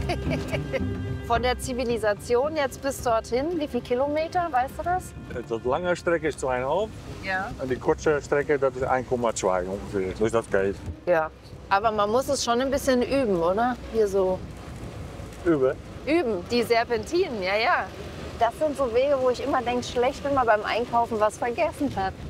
Von der Zivilisation jetzt bis dorthin, wie viele Kilometer, weißt du das? Die lange Strecke ist 2,5 Ja. und die kurze Strecke das ist 1,2 ungefähr. Dus das geht. Ja. Aber man muss es schon ein bisschen üben, oder? Hier so Über. üben, die Serpentinen, ja, ja. Das sind so Wege, wo ich immer denke, schlecht, wenn man beim Einkaufen was vergessen hat.